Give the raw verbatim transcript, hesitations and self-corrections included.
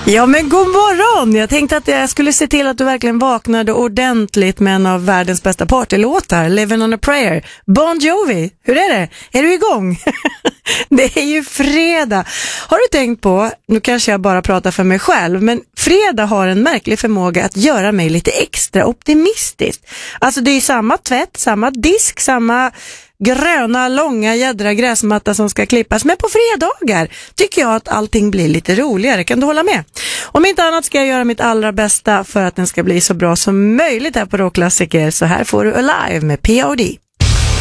Ja, men god morgon! Jag tänkte att jag skulle se till att du verkligen vaknade ordentligt med en av världens bästa partylåtar, Living on a Prayer. Bon Jovi, hur är det? Är du igång? Det är ju fredag. Har du tänkt på, nu kanske jag bara pratar för mig själv, men fredag har en märklig förmåga att göra mig lite extra optimistisk. Alltså det är ju samma tvätt, samma disk, samma gröna, långa jädra gräsmatta som ska klippas. Men på fredagar tycker jag att allting blir lite roligare. Kan du hålla med? Om inte annat ska jag göra mitt allra bästa för att den ska bli så bra som möjligt här på Rockklassiker. Så här får du Alive med P O D.